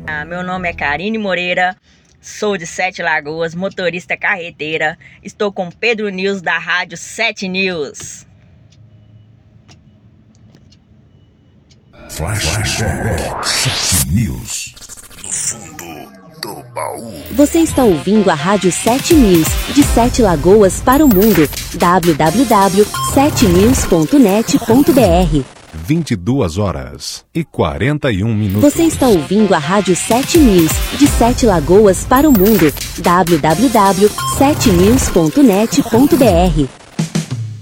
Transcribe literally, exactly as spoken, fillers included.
Ah, meu nome é Karine Moreira, sou de Sete Lagoas, motorista carreteira. Estou com Pedro News da Rádio Sete News. Flashback Sete News. No fundo do baú. Você está ouvindo a Rádio Sete News, de Sete Lagoas para o mundo. w w w ponto sete news ponto net ponto b r. vinte e duas horas e quarenta e um minutos. Você está ouvindo a Rádio Sete News, de Sete Lagoas para o mundo. w w w ponto sete news ponto net ponto b r.